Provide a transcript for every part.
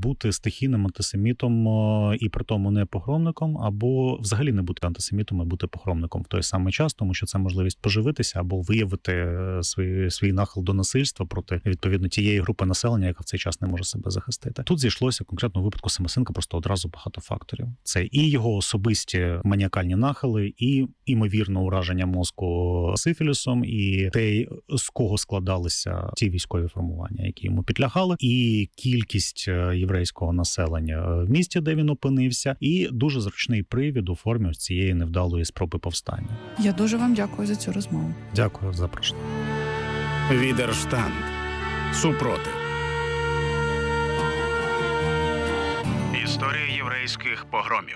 бути стихійним антисемітом і при тому не погромником, або взагалі не бути антисемітом, а бути погромником в той самий час, тому що це можливість поживитися або виявити свій нахил до насильства проти, відповідно, тієї групи населення, яка в цей час не може себе захистити. Тут зійшлося в конкретному випадку Самосенка просто одразу багато факторів. Це і його особисті маніакальні нахили, і імовірно ураження мозку сифілісом, і те, з кого складалися ті військові формування, які йому підлягали, і кількість єврейського населення в місті, де він опинився, і дуже зручний привід у формі ось цієї невдалої спроби повстання. Я дуже вам дякую за цю розмову. Дякую за запрошення. Відерштанд. Супротив. Історія єврейських погромів.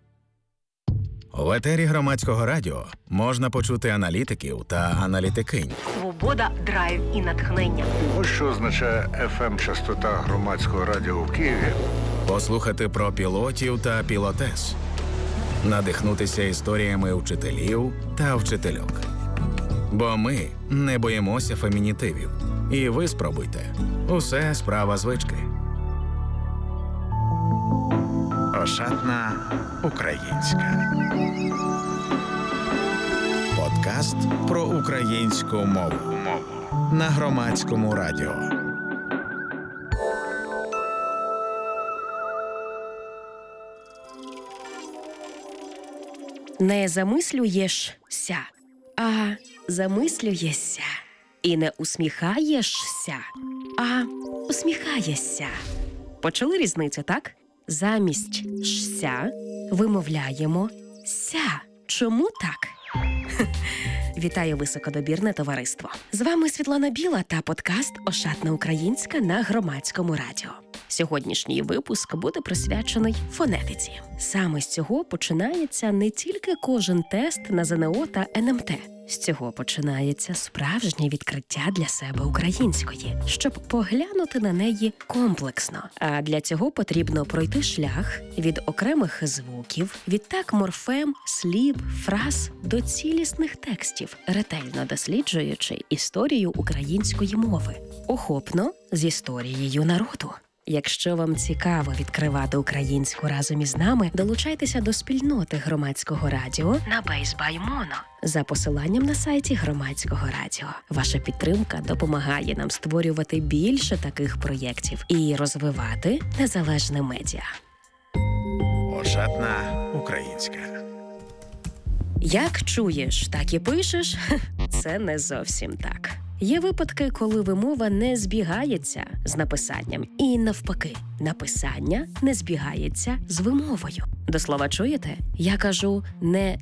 В етері Громадського радіо можна почути аналітиків та аналітикинь. Свобода, драйв і натхнення. Ось що означає FM-частота Громадського радіо в Києві. Послухати про пілотів та пілотес. Надихнутися історіями вчителів та вчительок. Бо ми не боїмося фемінітивів. І ви спробуйте. Усе справа звички. Ошатна українська. Подкаст про українську мову. На Громадському радіо. Не замислюєшся, а замислюєшся. І не усміхаєшся, а усміхаєшся. Почули різницю, так? Замість «ся» вимовляємо «ся». Чому так? Вітаю високодобірне товариство. З вами Світлана Біла та подкаст «Ошатна українська» на Громадському радіо. Сьогоднішній випуск буде присвячений фонетиці. Саме з цього починається не тільки кожен тест на ЗНО та НМТ. З цього починається справжнє відкриття для себе української, щоб поглянути на неї комплексно. А для цього потрібно пройти шлях від окремих звуків, відтак морфем, слів, фраз до цілісних текстів, ретельно досліджуючи історію української мови, охопно з історією народу. Якщо вам цікаво відкривати українську разом із нами, долучайтеся до спільноти Громадського радіо на Base by Mono за посиланням на сайті Громадського радіо. Ваша підтримка допомагає нам створювати більше таких проєктів і розвивати незалежне медіа. Ошатна українська. Як чуєш, так і пишеш? Це не зовсім так. Є випадки, коли вимова не збігається з написанням. І навпаки, написання не збігається з вимовою. До слова, чуєте? Я кажу не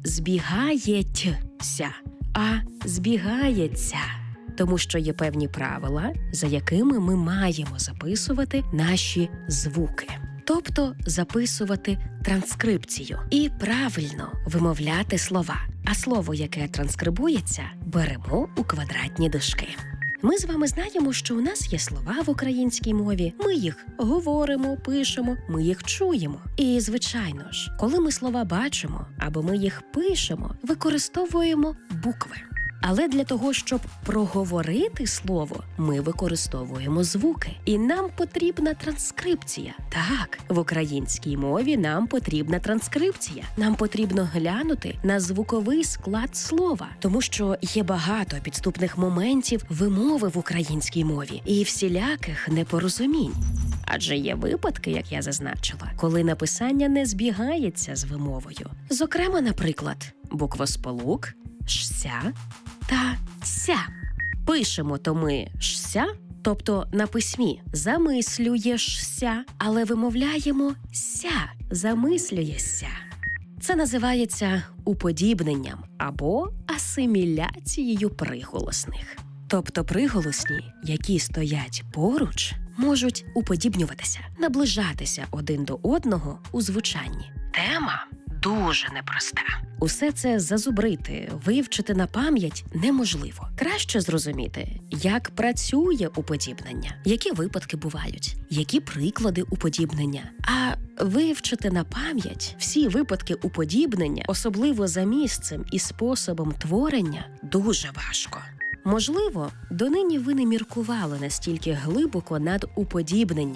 збігається, а збігається. Тому що є певні правила, за якими ми маємо записувати наші звуки. Тобто записувати транскрипцію і правильно вимовляти слова. А слово, яке транскрибується, беремо у квадратні дужки. Ми з вами знаємо, що у нас є слова в українській мові. Ми їх говоримо, пишемо, ми їх чуємо. І, звичайно ж, коли ми слова бачимо або ми їх пишемо, використовуємо букви. Але для того, щоб проговорити слово, ми використовуємо звуки. І нам потрібна транскрипція. Так, в українській мові нам потрібна транскрипція. Нам потрібно глянути на звуковий склад слова. Тому що є багато підступних моментів вимови в українській мові і всіляких непорозумінь. Адже є випадки, як я зазначила, коли написання не збігається з вимовою. Зокрема, наприклад, буквосполук «шся» та «ся». Пишемо то ми «шся», тобто на письмі «замислюєшся», але вимовляємо «ся», «замислюєшся». Це називається уподібненням або асиміляцією приголосних. Тобто приголосні, які стоять поруч, можуть уподібнюватися, наближатися один до одного у звучанні. Тема дуже непроста. Усе це зазубрити, вивчити на пам'ять неможливо. Краще зрозуміти, як працює уподібнення, які випадки бувають, які приклади уподібнення. А вивчити на пам'ять всі випадки уподібнення, особливо за місцем і способом творення, дуже важко. Можливо, донині ви не міркували настільки глибоко над уподібненням.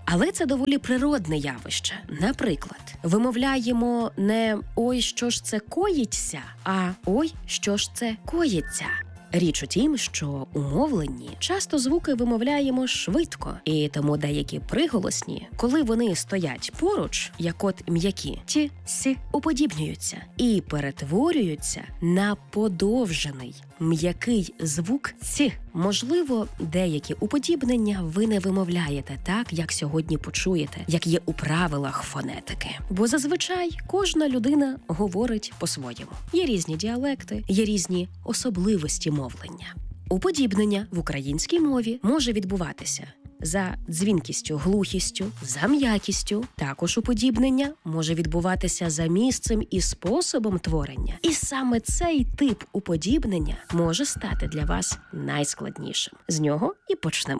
Але це доволі природне явище. Наприклад, вимовляємо не «ой, що ж це коїться», а «ой, що ж це коїться». Річ у тім, що у мовленні часто звуки вимовляємо швидко, і тому деякі приголосні, коли вони стоять поруч, як от м'які, ті, сі, уподібнюються і перетворюються на подовжений м'який звук ці. Можливо, деякі уподібнення ви не вимовляєте так, як сьогодні почуєте, як є у правилах фонетики. Бо зазвичай кожна людина говорить по-своєму. Є різні діалекти, є різні особливості мовлення. Уподібнення в українській мові може відбуватися за дзвінкістю, глухістю, за м'якістю. Також уподібнення може відбуватися за місцем і способом творення. І саме цей тип уподібнення може стати для вас найскладнішим. З нього і почнемо.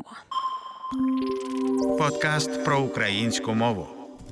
Подкаст про українську мову.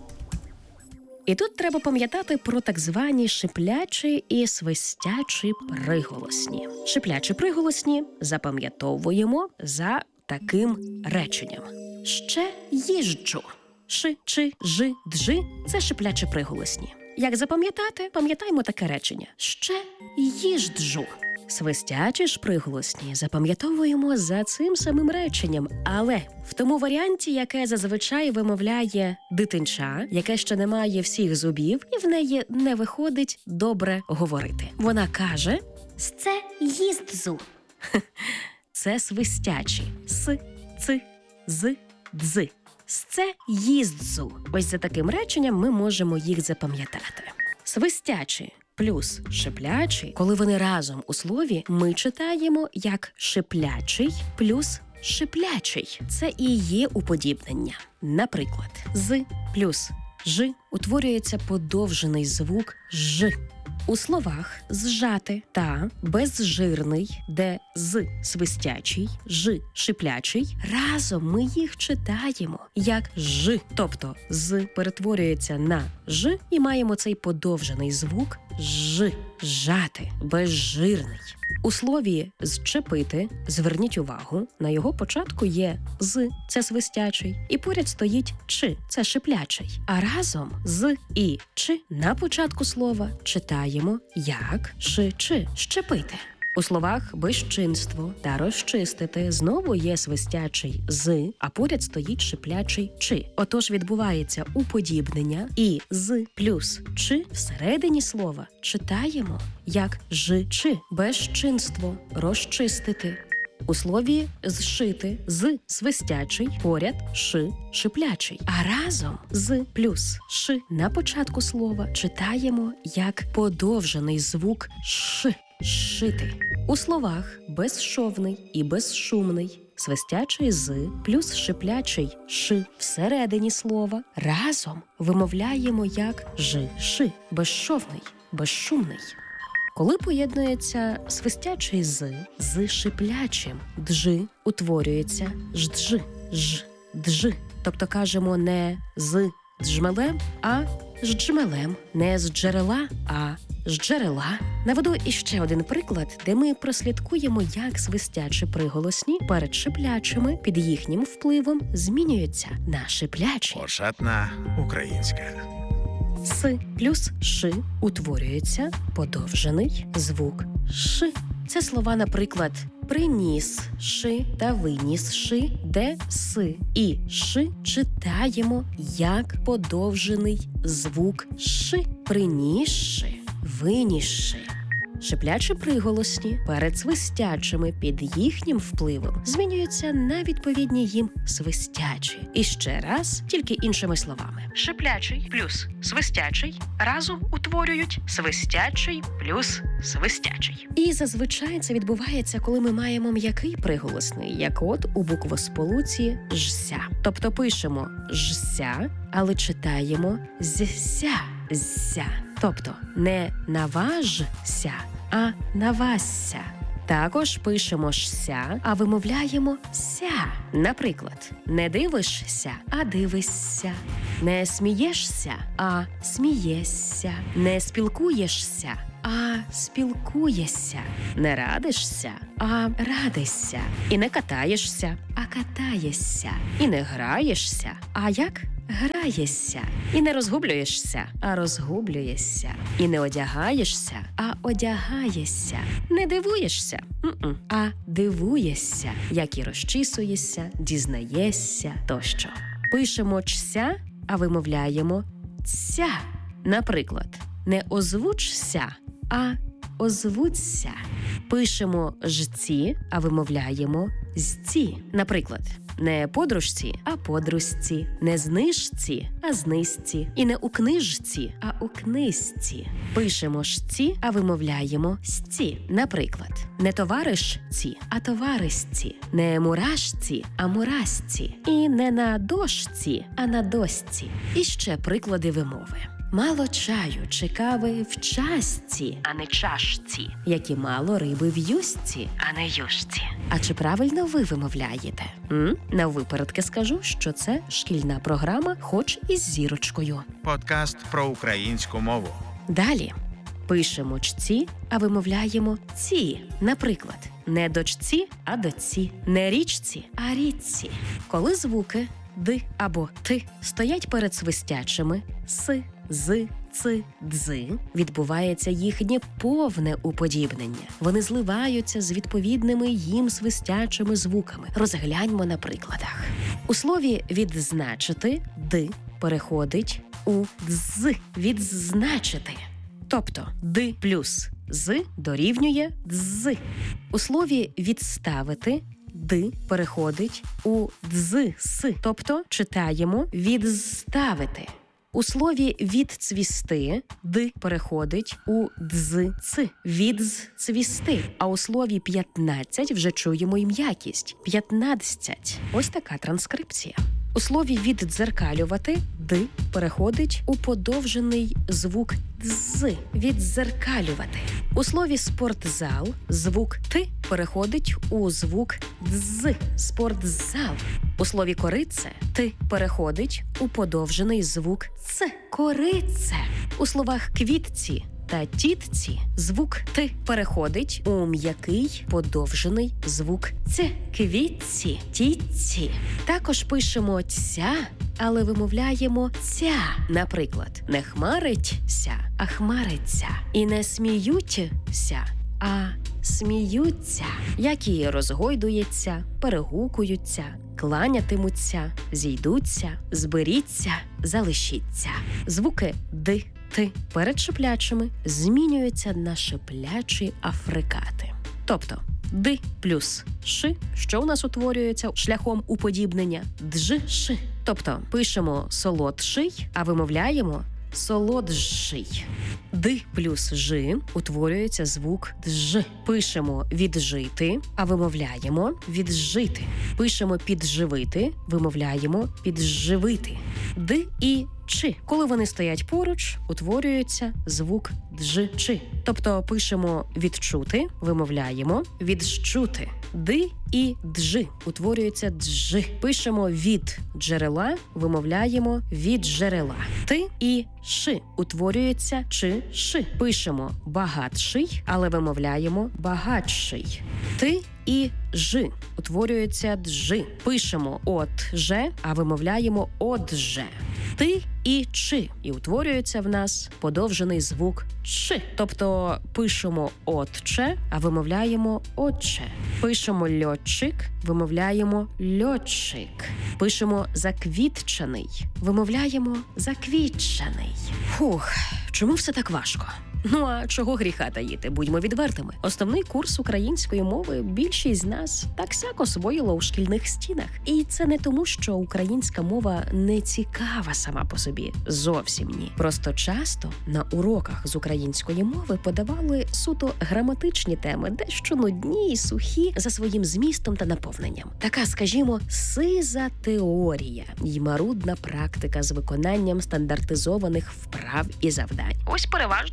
І тут треба пам'ятати про так звані шиплячі і свистячі приголосні. Шиплячі приголосні запам'ятовуємо за таким реченням. Ще їжджу. Ши, чи, жи, джи – це шиплячі приголосні. Як запам'ятати? Пам'ятаємо таке речення. Ще їжджу. Свистячі ж приголосні запам'ятовуємо за цим самим реченням, але в тому варіанті, яке зазвичай вимовляє дитинча, яке ще не має всіх зубів, і в неї не виходить добре говорити. Вона каже «сце їздзу». Це свистячі. С, ц, з, дз. Сце їздзу. Ось за таким реченням ми можемо їх запам'ятати. Свистячі плюс шиплячий, коли вони разом у слові, ми читаємо як шиплячий плюс шиплячий. Це і є уподібнення. Наприклад, з плюс ж утворюється подовжений звук ж. У словах зжати та безжирний, де з свистячий, ж шиплячий, разом ми їх читаємо як ж. Тобто з перетворюється на ж і маємо цей подовжений звук ж. Жати, безжирний. У слові «зчепити» зверніть увагу, на його початку є «з» – це свистячий, і поряд стоїть «чи» – це шиплячий. А разом «з» і «чи» на початку слова читаємо як «ши-чи» – «щепити». У словах «безчинство» та «розчистити» знову є свистячий «з», а поряд стоїть шиплячий «чи». Отож відбувається уподібнення, і «з» плюс «чи» всередині слова читаємо як «ж-чи» – «безчинство», «розчистити». У слові «зшити» «з» свистячий, поряд «ши» – шиплячий. А разом «з» плюс «ши» на початку слова читаємо як подовжений звук «ш». Шити. У словах безшовний і безшумний свистячий «з» плюс шиплячий «ш» всередині слова разом вимовляємо як «ж-ши» – безшовний, безшумний. Коли поєднується свистячий з шиплячим «джи», утворюється «жджи», «ж-джи». Тобто кажемо не «з джмелем», а «з джмелем», не «з джерела», а «з джерела». Наведу іще один приклад, де ми прослідкуємо, як свистячі приголосні перед шиплячими під їхнім впливом змінюються на шиплячі. Ошатна українська. С плюс «ши» утворюється подовжений звук «ш». Це слова, наприклад, «приніс ши» та «виніс ши», де «с» і «ш» читаємо як подовжений звук «ш». «Принісши», «винісши». Шиплячі приголосні перед свистячими під їхнім впливом змінюються на відповідні їм свистячі. І ще раз, тільки іншими словами. Шиплячий плюс свистячий разом утворюють свистячий плюс свистячий. І зазвичай це відбувається, коли ми маємо м'який приголосний, як от у буквосполуці «жся». Тобто пишемо «жся», але читаємо «зся», «зся». Тобто не «наважся», а «навасся». Також пишемо «шся», а вимовляємо «ся». Наприклад, не дивишся, а дивишся. Не смієшся, а смієшся. Не спілкуєшся, а спілкуєшся. Не радишся, а радишся. І не катаєшся, а катаєшся. І не граєшся, а як? Граєшся. І не розгублюєшся, а розгублюєшся. І не одягаєшся, а одягаєшся. Не дивуєшся, а дивуєшся. Як і розчісуєшся, дізнаєшся тощо. Пишемо «чся», а вимовляємо «ця». Наприклад, не озвучся, а озвуться. Пишемо «жці», а вимовляємо «зці». Наприклад, не подружці, а подружці, не знижці, а знизці, і не у книжці, а у книжці. Пишемо «шці», а вимовляємо «сці». Наприклад, не товаришці, а товаришці, не мурашці, а мурашці, і не на дошці, а на дошці. І ще приклади вимови. Мало чаю чи кави в чашці, а не чашці, як і мало риби в юшці, а не юшці. А чи правильно ви вимовляєте? На випередки скажу, що це шкільна програма, хоч із зірочкою. Подкаст про українську мову. Далі. Пишемо «чці», а вимовляємо «ці». Наприклад, не дочці, а доці, не річці, а річці. Коли звуки «д» або «т» стоять перед свистячими «с», «з», «ц», «дзи», відбувається їхнє повне уподібнення. Вони зливаються з відповідними їм свистячими звуками. Розгляньмо на прикладах. У слові «відзначити» «д» переходить у «дз» – «відзначити». Тобто «д» плюс «з» дорівнює «дз». У слові «відставити» «д» переходить у «дз-с», тобто читаємо «відставити». У слові «відцвісти» «д» переходить у «дз-ц» – «відцвісти». А у слові «15» вже чуємо і м'якість – «п'ятнадцять». Ось така транскрипція. У слові «віддзеркалювати» «д» переходить у подовжений звук «дз» – «віддзеркалювати». У слові «спортзал» звук «т» переходить у звук «дз» – «спортзал». У слові «корице» «т» переходить у подовжений звук «ц» – «корице». У словах «квітці» та «тітці» звук «т» переходить у м'який подовжений звук «ц» – «квітці», «тітці». Також пишемо «ця», але вимовляємо «ця». Наприклад, не хмариться, а хмариться. І не сміються, а сміються. Як і розгойдується, перегукуються, кланятимуться, зійдуться, зберіться, залишіться. Звуки «д», «т» перед шиплячими змінюються на шиплячі африкати. Тобто «д» плюс «ш», що у нас утворюється шляхом уподібнення «дж-ш». Тобто пишемо «солодший», а вимовляємо «солодший». «Д» плюс «ж» утворюється звук «дж». Пишемо «віджити», а вимовляємо «віджити». Пишемо «підживити», вимовляємо «підживити». «Д» і «ч». Коли вони стоять поруч, утворюється звук «дж-ч». Тобто пишемо «відчути», вимовляємо «відчути». «Д» і «дж» утворюється «дж». Пишемо «від джерела», вимовляємо «від джерела». «Т» і «ш» утворюється «чи-ш». Пишемо «багатший», але вимовляємо «багатший». «Т» і «ж» утворюється «дж». Пишемо «от-же», а вимовляємо «от-же». «Ти» і «чи» і утворюється в нас подовжений звук «ч». Тобто пишемо «отче», а вимовляємо «отче». Пишемо «льотчик», вимовляємо «льотчик». Пишемо «заквітчаний», вимовляємо «заквітчаний». Фух, чому все так важко? Ну а чого гріха таїти, будьмо відвертими. Основний курс української мови більшість з нас так-сяк освоїла у шкільних стінах. І це не тому, що українська мова не цікава сама по собі. Зовсім ні. Просто часто на уроках з української мови подавали суто граматичні теми, дещо нудні і сухі за своїм змістом та наповненням. Така, скажімо, сиза теорія й марудна практика з виконанням стандартизованих вправ і завдань. Ось переважно і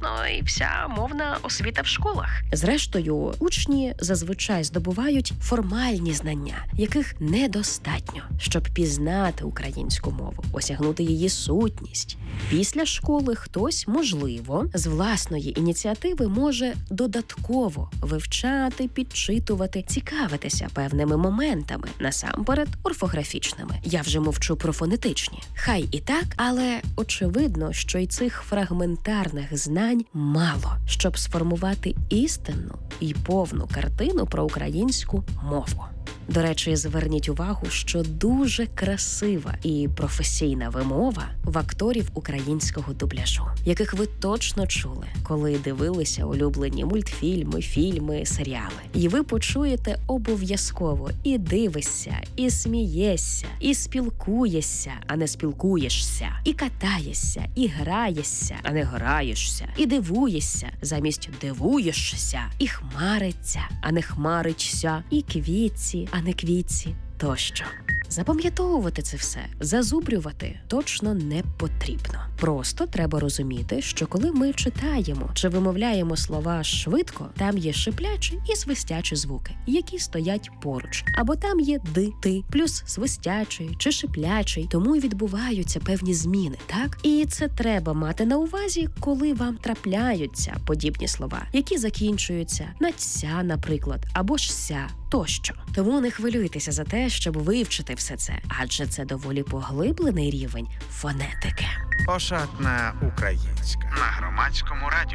і вся мовна освіта в школах. Зрештою, учні зазвичай здобувають формальні знання, яких недостатньо, щоб пізнати українську мову, осягнути її сутність. Після школи хтось, можливо, з власної ініціативи може додатково вивчати, підчитувати, цікавитися певними моментами, насамперед орфографічними. Я вже мовчу про фонетичні. Хай і так, але очевидно, що й цих фрагментарних знань мало, щоб сформувати істинну і повну картину про українську мову. До речі, зверніть увагу, що дуже красива і професійна вимова в акторів українського дубляжу, яких ви точно чули, коли дивилися улюблені мультфільми, фільми, серіали. І ви почуєте обов'язково і дивишся, і смієшся, і спілкуєшся, а не спілкуєшся, і катаєшся, і граєшся, а не граєшся, і дивуєшся замість дивуєшся, і хмариться, а не хмариться, і квітці, а не квітці, тощо. Запам'ятовувати це все, зазубрювати точно не потрібно. Просто треба розуміти, що коли ми читаємо чи вимовляємо слова швидко, там є шиплячі і свистячі звуки, які стоять поруч. Або там є ди, ти, плюс свистячий чи шиплячий, тому й відбуваються певні зміни, так? І це треба мати на увазі, коли вам трапляються подібні слова, які закінчуються на «ся», наприклад, або ж «ся», тощо. Тому не хвилюйтеся за те, щоб вивчити все це, адже це доволі поглиблений рівень фонетики. Ошатна українська на Громадському радіо.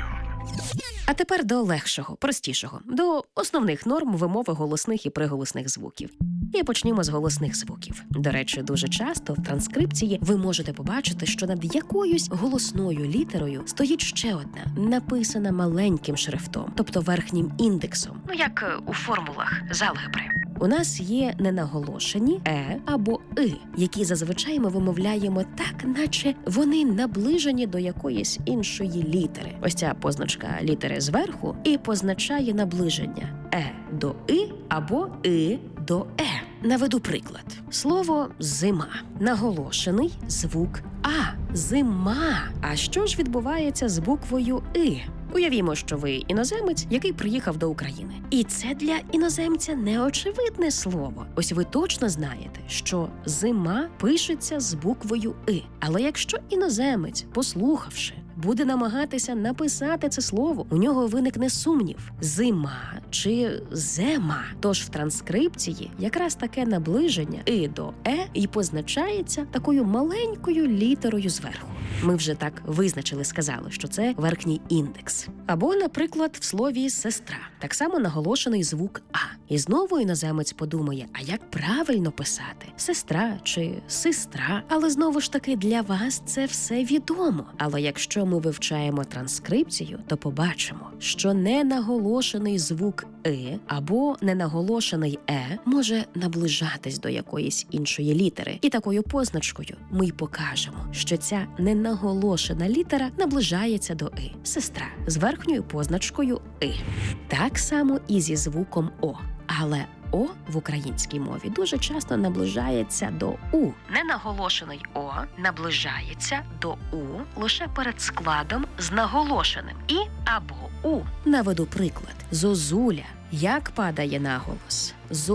А тепер до легшого, простішого, до основних норм вимови голосних і приголосних звуків. І почнімо з голосних звуків. До речі, дуже часто в транскрипції ви можете побачити, що над якоюсь голосною літерою стоїть ще одна, написана маленьким шрифтом, тобто верхнім індексом, як у формулах з алгебри. У нас є ненаголошені «е» або «и», які зазвичай ми вимовляємо так, наче вони наближені до якоїсь іншої літери. Ось ця позначка літери зверху і позначає наближення «е» до «и» або «и» до «е». Наведу приклад. Слово «зима». Наголошений звук «а». Зима. А що ж відбувається з буквою «и»? Уявімо, що ви іноземець, який приїхав до України. І це для іноземця неочевидне слово. Ось ви точно знаєте, що «зима» пишеться з буквою «и». Але якщо іноземець, послухавши, буде намагатися написати це слово, у нього виникне сумнів – «зима» чи «зема». Тож в транскрипції якраз таке наближення «и» до «е» і позначається такою маленькою літерою зверху. Ми вже так визначили, сказали, що це верхній індекс. Або, наприклад, в слові «сестра». Так само наголошений звук «а». І знову іноземець подумає, а як правильно писати? «Сестра» чи «систра». Але знову ж таки для вас це все відомо. Але якщо ми вивчаємо транскрипцію, то побачимо, що ненаголошений звук «и» або ненаголошений «е» може наближатись до якоїсь іншої літери. І такою позначкою ми й покажемо, що ця ненаголошена літера наближається до «и». Сестра з верхньою позначкою «и». Так само і зі звуком «о». Але «о» в українській мові дуже часто наближається до «у». Ненаголошений «о» наближається до «у» лише перед складом з наголошеним «і» або «у». Наведу приклад. Зозуля. Як падає наголос?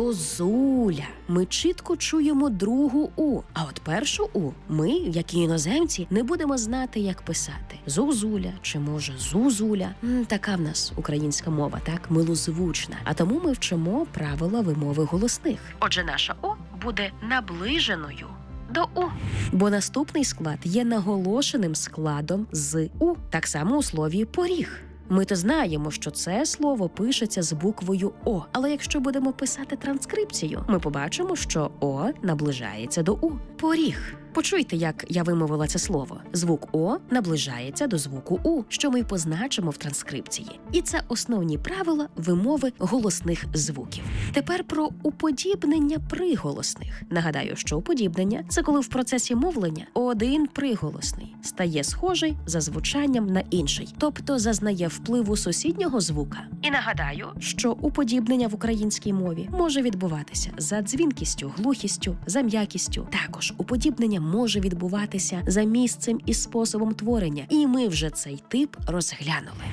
Зозуля. Ми чітко чуємо другу «у», а от першу «у» ми, як і іноземці, не будемо знати, як писати. Зозуля чи, може, зузуля. Така в нас українська мова, так, милозвучна. А тому ми вчимо правила вимови голосних. Отже, наша «о» буде наближеною до «у». Бо наступний склад є наголошеним складом з «у». Так само у слові «поріг». Ми-то знаємо, що це слово пишеться з буквою «о», але якщо будемо писати транскрипцію, ми побачимо, що «о» наближається до «у». Поріг. Почуйте, як я вимовила це слово. Звук «о» наближається до звуку «у», що ми й позначимо в транскрипції. І це основні правила вимови голосних звуків. Тепер про уподібнення приголосних. Нагадаю, що уподібнення – це коли в процесі мовлення один приголосний стає схожий за звучанням на інший, тобто зазнає впливу сусіднього звука. І нагадаю, що уподібнення в українській мові може відбуватися за дзвінкістю, глухістю, за м'якістю. Також уподібнення може відбуватися за місцем і способом творення. І ми вже цей тип розглянули.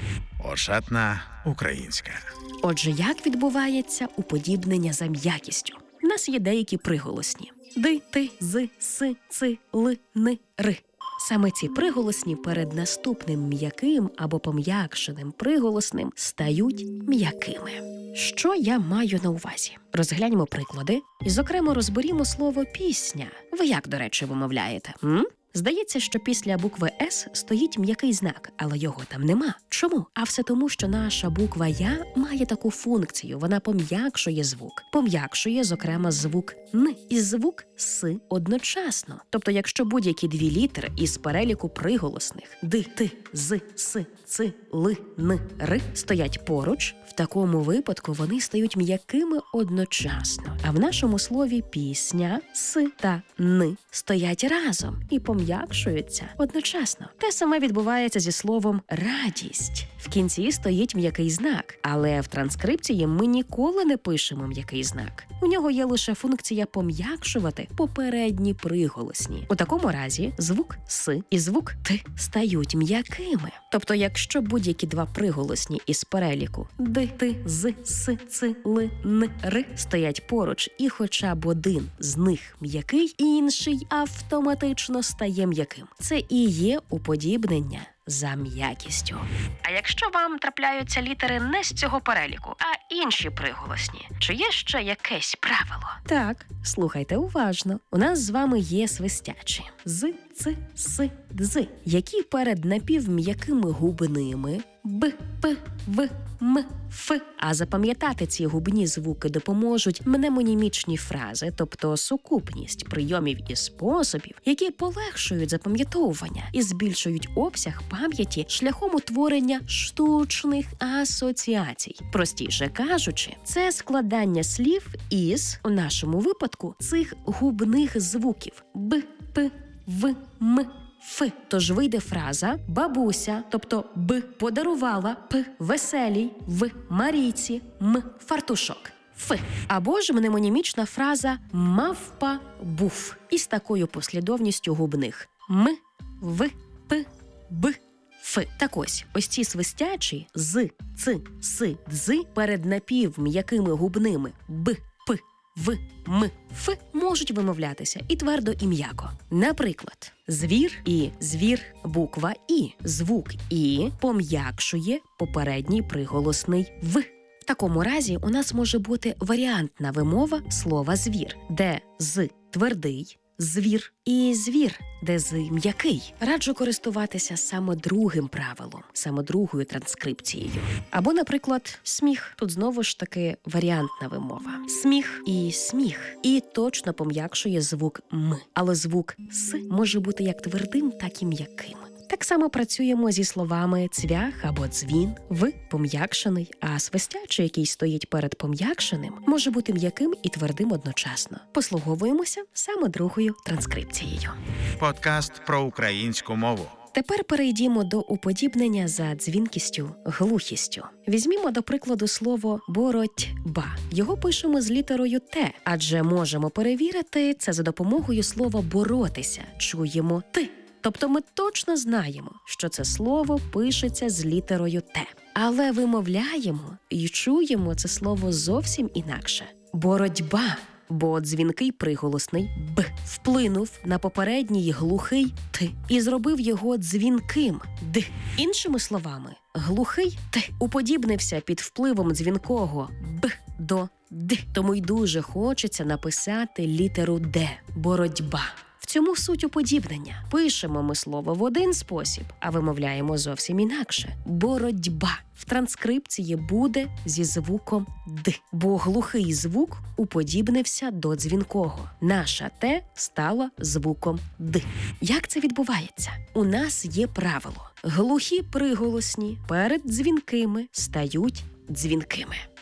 Ошатна українська. Отже, як відбувається уподібнення за м'якістю? У нас є деякі приголосні. Ди, ти, з, с, ци, ли, ни, ри. Саме ці приголосні перед наступним м'яким або пом'якшеним приголосним стають м'якими. Що я маю на увазі? Розгляньмо приклади і, зокрема, розберімо слово «пісня». Ви як, до речі, вимовляєте? Здається, що після букви «С» стоїть м'який знак, але його там нема. Чому? А все тому, що наша буква «Я» має таку функцію. Вона пом'якшує звук. Пом'якшує, зокрема, звук «Н» і звук «С» одночасно. Тобто, якщо будь-які дві літери із переліку приголосних «ди», «ти», «з», «с», «ци», «ли», «ни», «ри» стоять поруч, в такому випадку вони стають м'якими одночасно. А в нашому слові «пісня» «с» та «ни» стоять разом і пом'якшуються одночасно. Те саме відбувається зі словом «радість». В кінці стоїть м'який знак, але в транскрипції ми ніколи не пишемо м'який знак. У нього є лише функція пом'якшувати попередні приголосні. У такому разі звук «с» і звук «т» стають м'якими. Тобто, якщо будь-які два приголосні із переліку «ди», «ти», «з», «с», «ци», «ли», «ни», «ри» стоять поруч, і хоча б один з них м'який, інший автоматично стає м'яким. Це і є уподібнення за м'якістю. А якщо вам трапляються літери не з цього переліку, а інші приголосні, чи є ще якесь правило? Так, слухайте уважно. У нас з вами є свистячі з, ц, с, дз, які перед напівм'якими губними б, п, в, м, ф. А запам'ятати ці губні звуки допоможуть мнемонімічні фрази, тобто сукупність прийомів і способів, які полегшують запам'ятовування і збільшують обсяг пам'яті шляхом утворення штучних асоціацій. Простіше кажучи, це складання слів із, у нашому випадку, цих губних звуків б, п, в, м, Ф. Тож вийде фраза «бабуся», тобто «б» подарувала, «п» веселій, «в» Марійці, «м» фартушок. Ф. Або ж мнемонімічна фраза «мавпа був» із такою послідовністю губних «м», «в», «п», «б», «ф». Так ось ці свистячі «з», «ц», «с», «дз» перед напівм'якими губними «б», «п», «в», «м», «ф» можуть вимовлятися і твердо, і м'яко. Наприклад, звір і звір, буква «і». Звук «і» пом'якшує попередній приголосний «в». В такому разі у нас може бути варіантна вимова слова «звір», де «з» твердий, звір і звір, де «з» м'який. Раджу користуватися саме другим правилом, саме другою транскрипцією. Або, наприклад, сміх. Тут знову ж таки варіантна вимова. Сміх і сміх. І точно пом'якшує звук «м». Але звук «с» може бути як твердим, так і м'яким. Так само працюємо зі словами «цвях» або «дзвін», «в» пом'якшений, а свистячий, який стоїть перед пом'якшеним, може бути м'яким і твердим одночасно. Послуговуємося саме другою транскрипцією. Подкаст про українську мову. Тепер перейдімо до уподібнення за дзвінкістю, глухістю. Візьмімо, до прикладу, слово «боротьба». Його пишемо з літерою «Т», адже можемо перевірити це за допомогою слова «боротися». Чуємо «ти». Тобто ми точно знаємо, що це слово пишеться з літерою «Т». Але вимовляємо і чуємо це слово зовсім інакше. Боротьба, бо дзвінкий приголосний «б» вплинув на попередній глухий «т» і зробив його дзвінким «д». Іншими словами, глухий «т» уподібнився під впливом дзвінкого «б» до «д». Тому й дуже хочеться написати літеру «д» – боротьба. В цьому суть уподібнення. Пишемо ми слово в один спосіб, а вимовляємо зовсім інакше. Боротьба. В транскрипції буде зі звуком «д», бо глухий звук уподібнився до дзвінкого. Наша «т» стала звуком «д». Як це відбувається? У нас є правило. Глухі приголосні перед дзвінкими стають дзвінкими.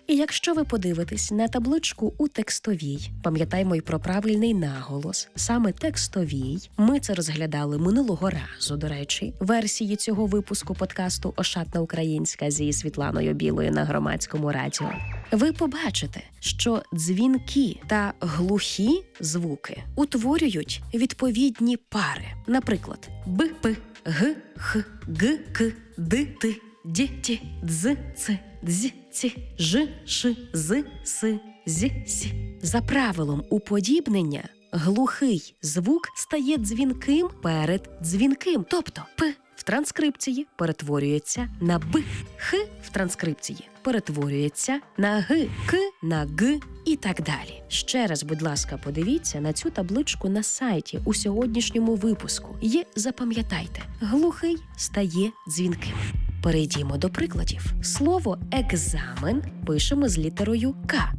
І якщо ви подивитесь на табличку у текстовій, пам'ятаймо й про правильний наголос, саме текстовій, ми це розглядали минулого разу, до речі, версії цього випуску подкасту «Ошатна українська» зі Світланою Білою на Громадському радіо. Ви побачите, що дзвінкі та глухі звуки утворюють відповідні пари. Наприклад, б, п, г, х, г, к, д, т, д, т, дз, ц, дз, ц, ж, ш, з, с, з, с. За правилом уподібнення, глухий звук стає дзвінким перед дзвінким. Тобто п в транскрипції перетворюється на б, х в транскрипції перетворюється на г, к на г і так далі. Ще раз, будь ласка, подивіться на цю табличку на сайті у сьогоднішньому випуску і запам'ятайте, глухий стає дзвінким. Перейдімо до прикладів. Слово «екзамен» пишемо з літерою «к».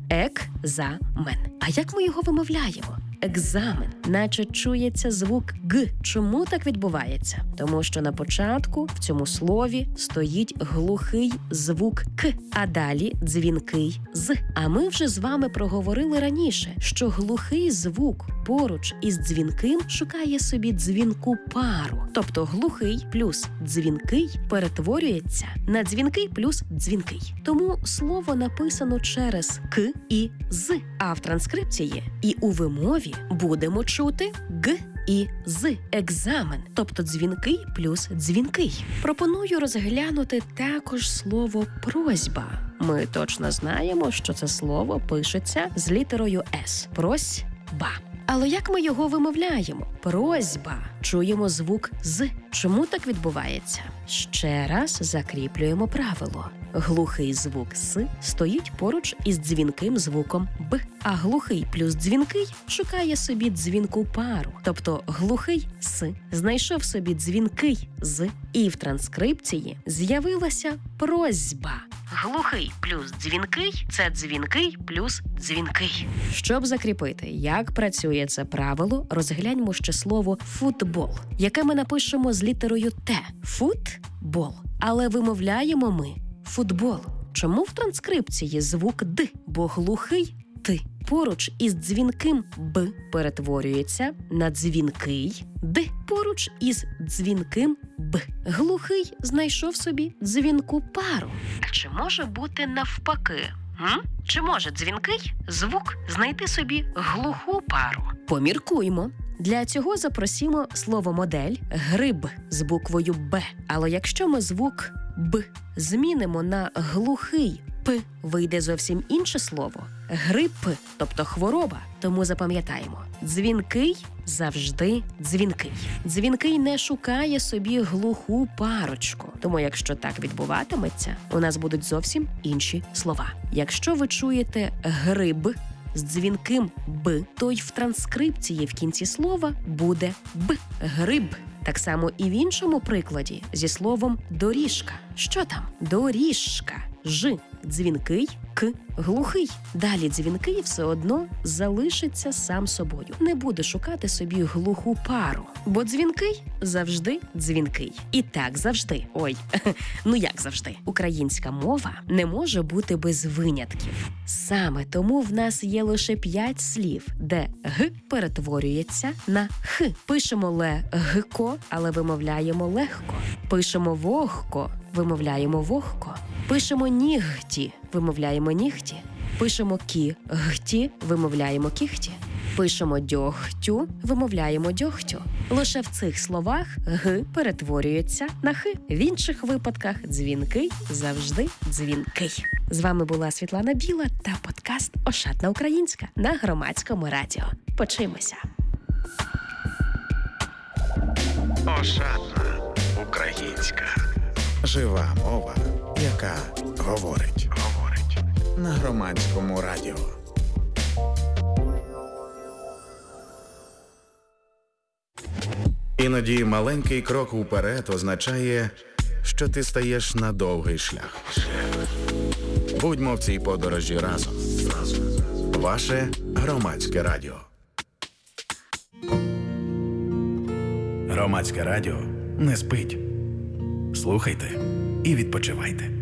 Екзамен. А як ми його вимовляємо? Екзамен. Наче чується звук «г». Чому так відбувається? Тому що на початку в цьому слові стоїть глухий звук «к», а далі дзвінкий «з». А ми вже з вами проговорили раніше, що глухий звук поруч із дзвінким шукає собі дзвінку пару. Тобто глухий плюс дзвінкий перетворюється на дзвінкий плюс дзвінкий. Тому слово написано через «к» і «з», а в транскрипції і у вимові будемо чути «г» і «з» – екзамен, тобто дзвінкий плюс дзвінкий. Пропоную розглянути також слово «просьба». Ми точно знаємо, що це слово пишеться з літерою «с» – «просьба». Але як ми його вимовляємо? Просьба. Чуємо звук «з». Чому так відбувається? Ще раз закріплюємо правило. Глухий звук «с» стоїть поруч із дзвінким звуком «б», а глухий плюс дзвінкий шукає собі дзвінку пару. Тобто глухий «с» знайшов собі дзвінкий «з», і в транскрипції з'явилася просьба. Глухий плюс дзвінкий – це дзвінкий плюс дзвінкий. Щоб закріпити, як працює це правило, розгляньмо ще слово «футбол», яке ми напишемо з літерою «т» – «футбол». Але вимовляємо ми «футбол». Чому в транскрипції звук «д», бо глухий «т» поруч із дзвінким «б» перетворюється на дзвінкий «д» поруч із дзвінким «б». Глухий знайшов собі дзвінку пару. А чи може бути навпаки? Чи може дзвінкий звук знайти собі глуху пару? Поміркуймо. Для цього запросімо слово «модель» гриб з буквою «б». Але якщо ми звук «б» змінимо на глухий «п», вийде зовсім інше слово – грип, тобто хвороба. Тому запам'ятаємо – дзвінкий завжди дзвінкий. Дзвінкий не шукає собі глуху парочку. Тому якщо так відбуватиметься, у нас будуть зовсім інші слова. Якщо ви чуєте «гриб» з дзвінким «б», то й в транскрипції в кінці слова буде «б» – гриб. Так само і в іншому прикладі зі словом «доріжка». Що там? Доріжка. Ж – дзвінкий, к – глухий. Далі дзвінкий все одно залишиться сам собою. Не буде шукати собі глуху пару. Бо дзвінкий завжди дзвінкий. І так завжди. Ой, ну як завжди. Українська мова не може бути без винятків. Саме тому в нас є лише 5 слів, де «г» перетворюється на «х». Пишемо «легко», але вимовляємо легко. Пишемо «вогко», вимовляємо вогко. Пишемо «нігті», вимовляємо нігті. Пишемо «кігті», вимовляємо кігті. Пишемо «дьогтю», вимовляємо дьогтю. Лише в цих словах «г» перетворюється на «х». В інших випадках дзвінкий завжди дзвінкий. З вами була Світлана Біла та подкаст «Ошатна українська» на Громадському радіо. Почуємося. Ошатна українська. Жива мова, яка говорить. На Громадському радіо. Іноді маленький крок уперед означає, що ти стаєш на довгий шлях. Будьмо в цій подорожі разом. Ваше Громадське радіо. Громадське радіо не спить. Слухайте і відпочивайте.